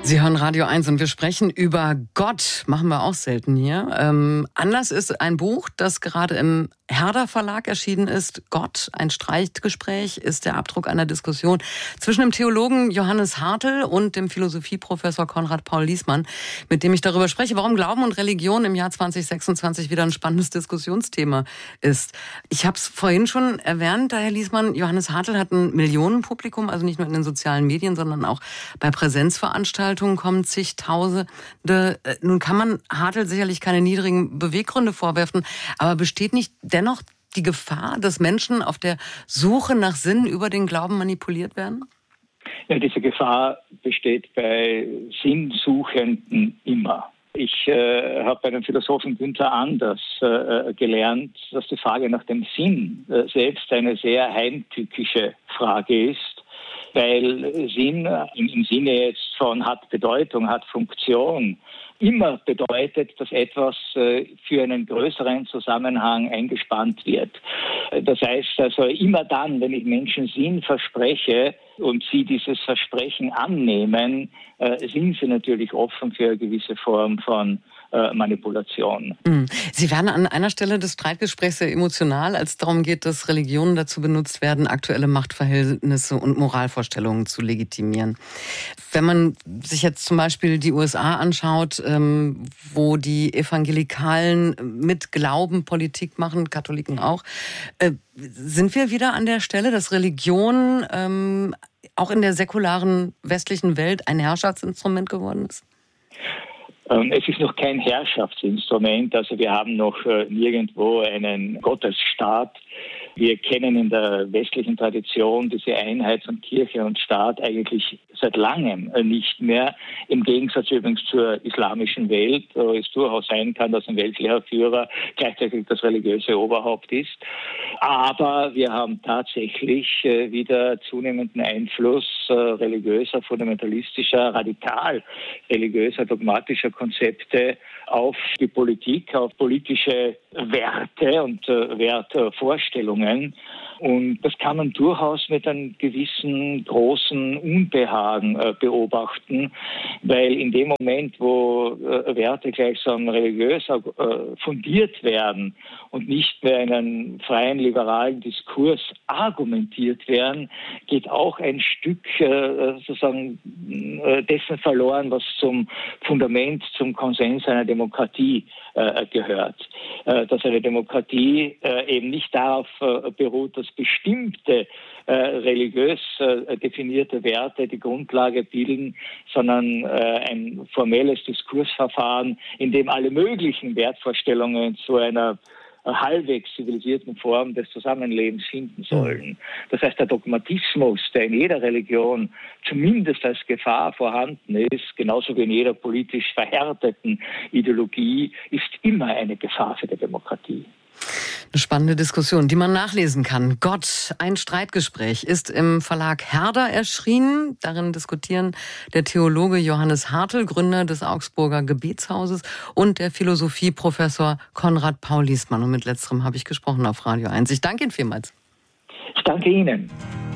Sie hören Radio 1 und wir sprechen über Gott. Machen wir auch selten hier. Anlass ist ein Buch, das gerade im Herder Verlag erschienen ist. Gott, ein Streitgespräch, ist der Abdruck einer Diskussion zwischen dem Theologen Johannes Hartl und dem Philosophieprofessor Konrad Paul Liessmann, mit dem ich darüber spreche, warum Glauben und Religion im Jahr 2026 wieder ein spannendes Diskussionsthema ist. Ich habe es vorhin schon erwähnt, Herr Liessmann, Johannes Hartl hat ein Millionenpublikum, also nicht nur in den sozialen Medien, sondern auch bei Präsenzveranstaltungen kommen zigtausende. Nun kann man Hartl sicherlich keine niedrigen Beweggründe vorwerfen, aber besteht nicht dennoch die Gefahr, dass Menschen auf der Suche nach Sinn über den Glauben manipuliert werden? Ja, diese Gefahr besteht bei Sinnsuchenden immer. Ich habe bei dem Philosophen Günther Anders gelernt, dass die Frage nach dem Sinn selbst eine sehr heimtückische Frage ist, weil Sinn im Sinne jetzt von hat Bedeutung, hat Funktion, immer bedeutet, dass etwas für einen größeren Zusammenhang eingespannt wird. Das heißt also, immer dann, wenn ich Menschen Sinn verspreche und sie dieses Versprechen annehmen, sind sie natürlich offen für eine gewisse Form von Manipulation. Sie werden an einer Stelle des Streitgesprächs sehr emotional, als es darum geht, dass Religionen dazu benutzt werden, aktuelle Machtverhältnisse und Moralvorstellungen zu legitimieren. Wenn man sich jetzt zum Beispiel die USA anschaut, wo die Evangelikalen mit Glauben Politik machen, Katholiken auch, sind wir wieder an der Stelle, dass Religion auch in der säkularen westlichen Welt ein Herrschaftsinstrument geworden ist? Es ist noch kein Herrschaftsinstrument, also wir haben noch nirgendwo einen Gottesstaat. Wir kennen in der westlichen Tradition diese Einheit von Kirche und Staat eigentlich seit langem nicht mehr. Im Gegensatz übrigens zur islamischen Welt, wo es durchaus sein kann, dass ein Weltlehrerführer gleichzeitig das religiöse Oberhaupt ist. Aber wir haben tatsächlich wieder zunehmenden Einfluss religiöser, fundamentalistischer, radikal religiöser, dogmatischer Konzepte auf die Politik, auf politische Werte und Wertvorstellungen. Und das kann man durchaus mit einem gewissen großen Unbehagen beobachten, weil in dem Moment, wo Werte gleichsam religiös fundiert werden und nicht mehr in einem freien liberalen Diskurs argumentiert werden, geht auch ein Stück sozusagen dessen verloren, was zum Fundament, zum Konsens einer Demokratie gehört. Dass eine Demokratie eben nicht darauf beruht, dass bestimmte religiös definierte Werte die Grundlage bilden, sondern ein formelles Diskursverfahren, in dem alle möglichen Wertvorstellungen zu einer halbwegs zivilisierten Form des Zusammenlebens finden sollen. Das heißt, der Dogmatismus, der in jeder Religion zumindest als Gefahr vorhanden ist, genauso wie in jeder politisch verhärteten Ideologie, ist immer eine Gefahr für die Demokratie. Eine spannende Diskussion, die man nachlesen kann. Gott, ein Streitgespräch, ist im Verlag Herder erschienen. Darin diskutieren der Theologe Johannes Hartl, Gründer des Augsburger Gebetshauses, und der Philosophieprofessor Konrad Paul Liessmann. Und mit letzterem habe ich gesprochen auf Radio 1. Ich danke Ihnen vielmals. Ich danke Ihnen.